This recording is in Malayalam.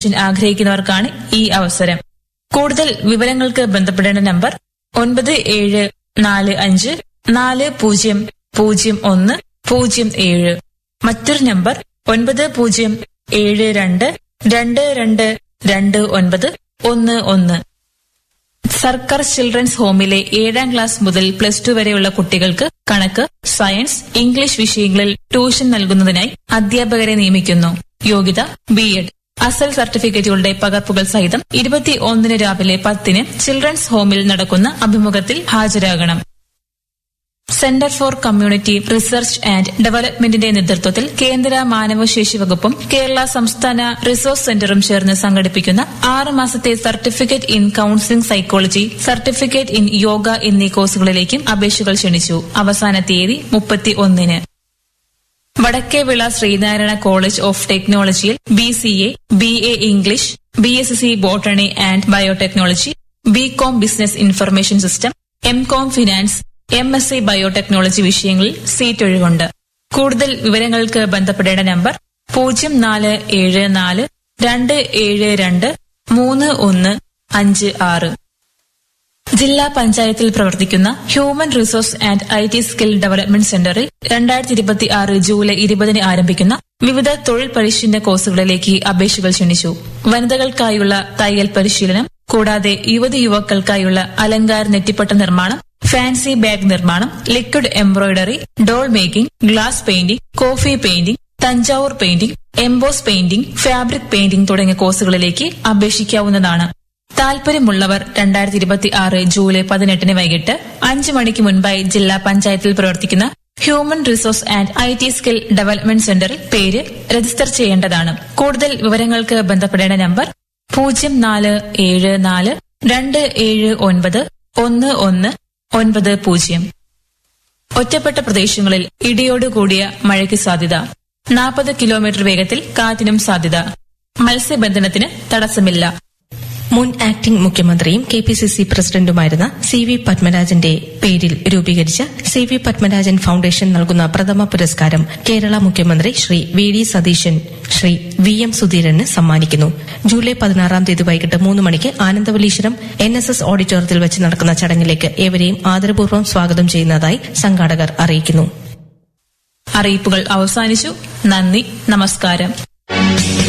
ആഗ്രഹിക്കുന്നവർക്കാണ് ഈ അവസരം. കൂടുതൽ വിവരങ്ങൾക്ക് ബന്ധപ്പെടേണ്ട നമ്പർ 9745400107. മറ്റൊരു നമ്പർ 9072222911. സർക്കാർ ചിൽഡ്രൻസ് ഹോമിലെ 7ാം ക്ലാസ് മുതൽ +2 വരെയുള്ള കുട്ടികൾക്ക് കണക്ക്, സയൻസ്, ഇംഗ്ലീഷ് വിഷയങ്ങളിൽ ട്യൂഷൻ നൽകുന്നതിനായി അധ്യാപകരെ നിയമിക്കുന്നു. യോഗ്യത B.Ed. അസൽ സർട്ടിഫിക്കറ്റുകളുടെ പകർപ്പുകൾ സഹിതം 21 രാവിലെ 10 ചിൽഡ്രൻസ് ഹോമിൽ നടക്കുന്ന അഭിമുഖത്തിൽ ഹാജരാകണം. Centre for community research and ഡെവലപ്മെന്റിന്റെ നേതൃത്വത്തിൽ കേന്ദ്ര മാനവശേഷി വകുപ്പും കേരള സംസ്ഥാന റിസോഴ്സ് സെന്ററും ചേർന്ന് സംഘടിപ്പിക്കുന്ന 6 മാസത്തെ certificate in counselling psychology, certificate in yoga എന്നീ കോഴ്സുകളിലേക്കും അപേക്ഷകൾ ക്ഷണിച്ചു. അവസാന തീയതി 31. വടക്കേവിള ശ്രീനാരായണ കോളേജ് ഓഫ് ടെക്നോളജിയിൽ BCA, BA English, BSc botany and biotechnology, BCom business information system, MCom finance, MSc biotechnology വിഷയങ്ങളിൽ സീറ്റ് ഒഴിവുണ്ട്. കൂടുതൽ വിവരങ്ങൾക്ക് ബന്ധപ്പെടേണ്ട നമ്പർ 047427235156. ജില്ലാ പഞ്ചായത്തിൽ പ്രവർത്തിക്കുന്ന human resource and IT skill development സെന്ററിൽ 2026 ജൂലൈ 20 ആരംഭിക്കുന്ന വിവിധ തൊഴിൽ പരിശീലന കോഴ്സുകളിലേക്ക് അപേക്ഷകൾ ക്ഷണിച്ചു. വനിതകൾക്കായുള്ള തയ്യൽ പരിശീലനം, കൂടാതെ യുവതീയുവാക്കൾക്കായുള്ള അലങ്കാര നെറ്റിപ്പട്ട നിർമ്മാണം, ഫാൻസി ബാഗ് നിർമ്മാണം, liquid embroidery, doll making, glass painting, coffee painting, Thanjavur painting, emboss painting, fabric painting തുടങ്ങിയ കോഴ്സുകളിലേക്ക് അപേക്ഷിക്കാവുന്നതാണ്. താൽപര്യമുള്ളവർ 2026 ജൂലൈ 18 വൈകിട്ട് 5 മണിക്ക് മുൻപായി ജില്ലാ പഞ്ചായത്തിൽ പ്രവർത്തിക്കുന്ന human resource and IT skill development സെന്ററിൽ പേര് രജിസ്റ്റർ ചെയ്യേണ്ടതാണ്. കൂടുതൽ വിവരങ്ങൾക്ക് ബന്ധപ്പെടേണ്ട നമ്പർ 0474279190. ഒറ്റപ്പെട്ട പ്രദേശങ്ങളിൽ ഇടിയോടുകൂടിയ മഴയ്ക്ക് സാധ്യത. 40 കിലോമീറ്റർ വേഗത്തിൽ കാറ്റിനും സാധ്യത. മത്സ്യബന്ധനത്തിന് തടസ്സമില്ല. മുൻ ആക്ടിംഗ് മുഖ്യമന്ത്രിയും KPCC പ്രസിഡന്റുമായിരുന്ന CV പത്മരാജന്റെ പേരിൽ രൂപീകരിച്ച CV പത്മരാജൻ ഫൌണ്ടേഷൻ നൽകുന്ന പ്രഥമ പുരസ്കാരം കേരള മുഖ്യമന്ത്രി ശ്രീ VD സതീശൻ ശ്രീ VM സുധീരന് സമ്മാനിക്കുന്നു. ജൂലൈ 16 തീയതി വൈകിട്ട് 3 മണിക്ക് ആനന്ദവല്ലീശ്വരം NSS ഓഡിറ്റോറിയത്തിൽ വെച്ച് നടക്കുന്ന ചടങ്ങിലേക്ക് ഏവരെയും ആദരപൂർവ്വം സ്വാഗതം ചെയ്യുന്നതായി സംഘാടകർ അറിയിക്കുന്നു. അറിയിപ്പുകൾ അവസാനിച്ചു. നന്ദി, നമസ്കാരം.